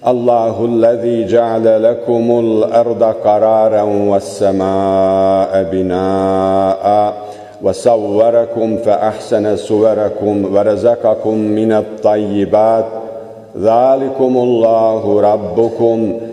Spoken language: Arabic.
الله الذي جعل لكم الأرض قرارا والسماء بناء وصوركم فأحسن صوركم ورزقكم من الطيبات ذلكم الله ربكم